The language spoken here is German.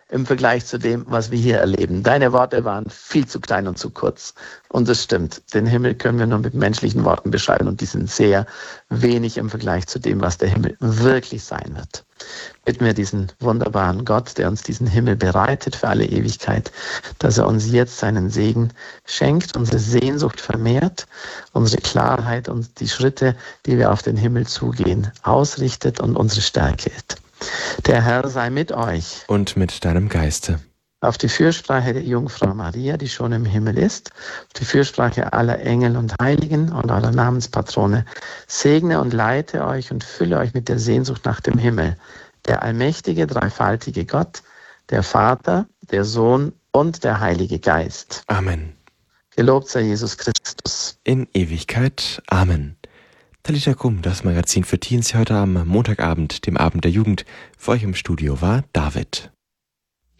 im Vergleich zu dem, was wir hier erleben. Deine Worte waren viel zu klein und zu kurz. Und das stimmt. Den Himmel können wir nur mit menschlichen Worten beschreiben und die sind sehr wenig im Vergleich zu dem, was der Himmel wirklich sein wird. Bitten wir diesen wunderbaren Gott, der uns diesen Himmel bereitet für alle Ewigkeit, dass er uns jetzt seinen Segen schenkt, unsere Sehnsucht vermehrt, unsere Klarheit und die Schritte, die wir auf den Himmel zugehen, ausrichtet und unsere Stärke ist. Der Herr sei mit euch. Und mit deinem Geiste. Auf die Fürsprache der Jungfrau Maria, die schon im Himmel ist, auf die Fürsprache aller Engel und Heiligen und aller Namenspatrone, segne und leite euch und fülle euch mit der Sehnsucht nach dem Himmel. Der allmächtige, dreifaltige Gott, der Vater, der Sohn und der Heilige Geist. Amen. Gelobt sei Jesus Christus. In Ewigkeit. Amen. Talita Kum, das Magazin für Teens heute am Montagabend, dem Abend der Jugend. Für euch im Studio war David.